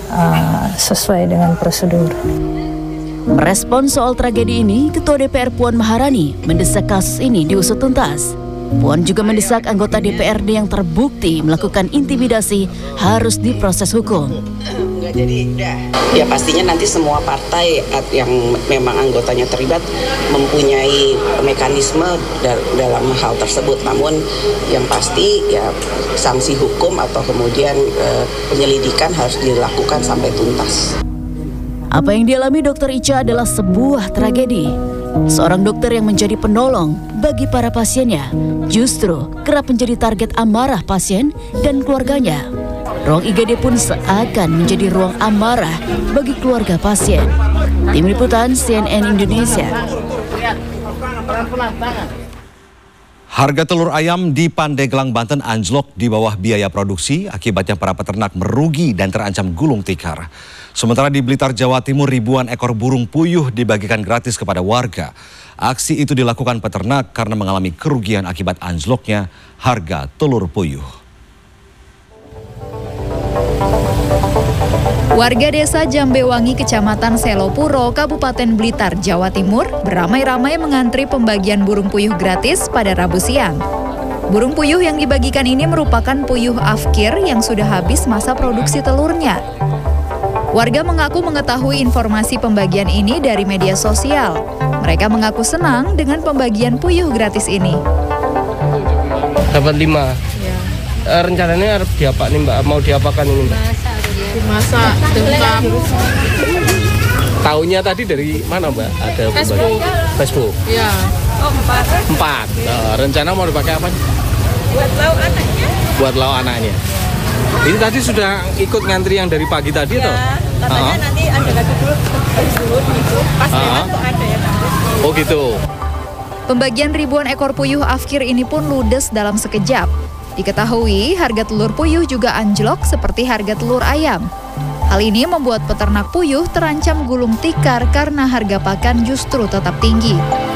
sesuai dengan prosedur. Merespon soal tragedi ini, Ketua DPR Puan Maharani mendesak kasus ini diusut tuntas. Puan juga mendesak anggota DPRD yang terbukti melakukan intimidasi harus diproses hukum. Ya pastinya nanti semua partai yang memang anggotanya terlibat mempunyai mekanisme dalam hal tersebut. Namun yang pasti ya sanksi hukum atau kemudian penyelidikan harus dilakukan sampai tuntas. Apa yang dialami Dr. Ica adalah sebuah tragedi. Seorang dokter yang menjadi penolong bagi para pasiennya justru kerap menjadi target amarah pasien dan keluarganya. Ruang IGD pun seakan menjadi ruang amarah bagi keluarga pasien. Tim Liputan CNN Indonesia. Harga telur ayam di Pandeglang, Banten anjlok di bawah biaya produksi. Akibatnya para peternak merugi dan terancam gulung tikar. Sementara di Blitar, Jawa Timur, ribuan ekor burung puyuh dibagikan gratis kepada warga. Aksi itu dilakukan peternak karena mengalami kerugian akibat anjloknya harga telur puyuh. Warga desa Jambewangi, Kecamatan Selopuro, Kabupaten Blitar, Jawa Timur, beramai-ramai mengantri pembagian burung puyuh gratis pada Rabu siang. Burung puyuh yang dibagikan ini merupakan puyuh afkir yang sudah habis masa produksi telurnya. Warga mengaku mengetahui informasi pembagian ini dari media sosial. Mereka mengaku senang dengan pembagian puyuh gratis ini. Dapat 5. Ya. Rencananya harus diapa nih Mbak? Mau diapakan ini Mbak? Masak, dengkap. Taunya tadi dari mana Mbak? Ada Facebook. Ya. Oh, 4. Rencana mau dipakai apa? Buat lauk anaknya. Buat lauk anaknya. Ini tadi sudah ikut ngantri yang dari pagi tadi toh? Katanya nanti ada lagi dulu gitu. Pas lewat kok ada ya. Oh gitu. Pembagian ribuan ekor puyuh afkir ini pun ludes dalam sekejap. Diketahui harga telur puyuh juga anjlok seperti harga telur ayam. Hal ini membuat peternak puyuh terancam gulung tikar karena harga pakan justru tetap tinggi.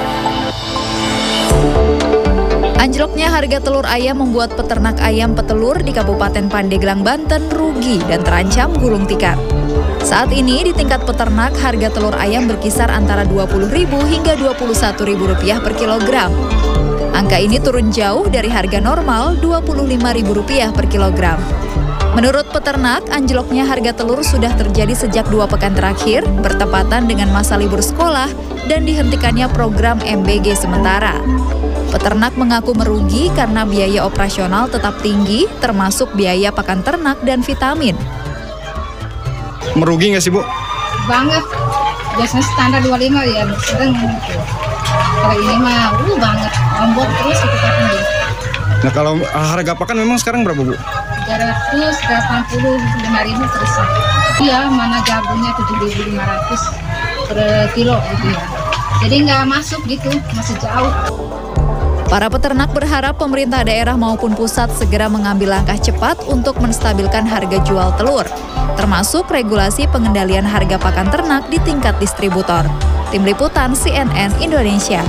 Anjloknya harga telur ayam membuat peternak ayam petelur di Kabupaten Pandeglang, Banten rugi dan terancam gulung tikar. Saat ini di tingkat peternak harga telur ayam berkisar antara Rp20.000 hingga Rp21.000 per kilogram. Angka ini turun jauh dari harga normal Rp25.000 per kilogram. Menurut peternak, anjloknya harga telur sudah terjadi sejak 2 pekan terakhir, bertepatan dengan masa libur sekolah dan dihentikannya program MBG sementara. Peternak mengaku merugi karena biaya operasional tetap tinggi, termasuk biaya pakan ternak dan vitamin. Merugi nggak sih Bu? Banget, biasanya standar 25 ya, sering gitu. Kalau ini mah banget, lembut terus gitu katanya. Nah kalau harga pakan memang sekarang berapa Bu? 300, 85.000 terus. Iya, mana jagungnya 7.500 per kilo gitu ya. Jadi nggak masuk gitu, masih jauh. Para peternak berharap pemerintah daerah maupun pusat segera mengambil langkah cepat untuk menstabilkan harga jual telur, termasuk regulasi pengendalian harga pakan ternak di tingkat distributor. Tim Liputan CNN Indonesia.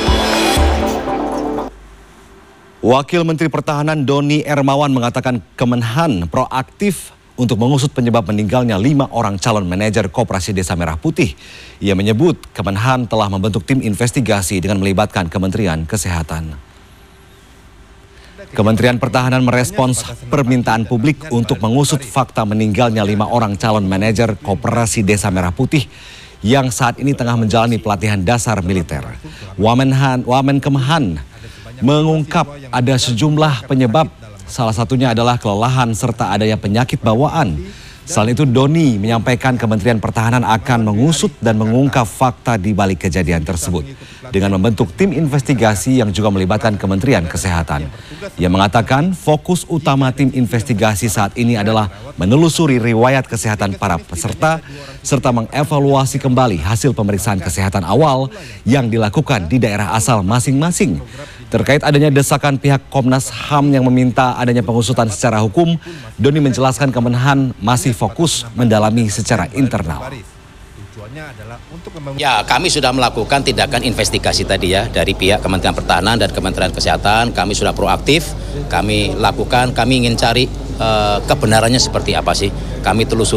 Wakil Menteri Pertahanan Doni Ermawan mengatakan Kemenhan proaktif untuk mengusut penyebab meninggalnya 5 orang calon manajer Koperasi Desa Merah Putih. Ia menyebut Kemenhan telah membentuk tim investigasi dengan melibatkan Kementerian Kesehatan. Kementerian Pertahanan merespons permintaan publik untuk mengusut fakta meninggalnya 5 orang calon manajer Koperasi Desa Merah Putih yang saat ini tengah menjalani pelatihan dasar militer. Wamenkemhan mengungkap ada sejumlah penyebab. Salah satunya adalah kelelahan serta adanya penyakit bawaan. Selain itu, Doni menyampaikan Kementerian Pertahanan akan mengusut dan mengungkap fakta di balik kejadian tersebut dengan membentuk tim investigasi yang juga melibatkan Kementerian Kesehatan. Ia mengatakan fokus utama tim investigasi saat ini adalah menelusuri riwayat kesehatan para peserta serta mengevaluasi kembali hasil pemeriksaan kesehatan awal yang dilakukan di daerah asal masing-masing. Terkait adanya desakan pihak Komnas HAM yang meminta adanya pengusutan secara hukum, Doni menjelaskan Kemenhan masih fokus mendalami secara internal. Ya, kami sudah melakukan tindakan investigasi tadi ya dari pihak Kementerian Pertahanan dan Kementerian Kesehatan. Kami sudah proaktif, kami lakukan, kami ingin cari kebenarannya seperti apa sih. Kami telusuri.